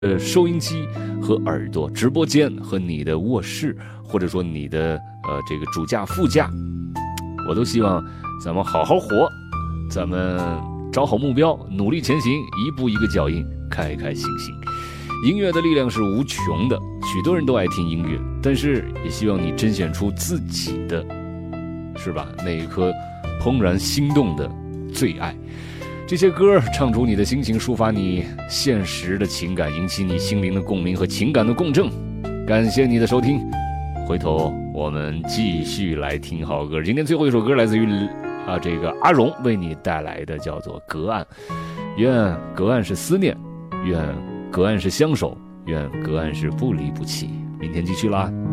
收音机和耳朵，直播间和你的卧室，或者说你的这个主驾副驾，我都希望咱们好好活，咱们找好目标，努力前行，一步一个脚印，开开心心。音乐的力量是无穷的，许多人都爱听音乐，但是也希望你甄选出自己的，是吧？那一颗怦然心动的最爱。这些歌唱出你的心情，抒发你现实的情感，引起你心灵的共鸣和情感的共振。感谢你的收听，回头我们继续来听好歌。今天最后一首歌来自于这个阿荣为你带来的，叫做《隔岸》。愿隔岸是思念，愿隔岸是相守，愿隔岸是不离不弃。明天继续啦。